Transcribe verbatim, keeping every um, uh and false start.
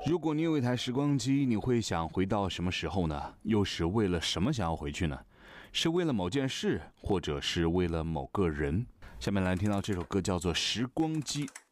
如果你有一台时光机，你会想回到什么时候呢？又是为了什么想要回去呢？是为了某件事，或者是为了某个人？下面来听到这首歌叫做《时光机》。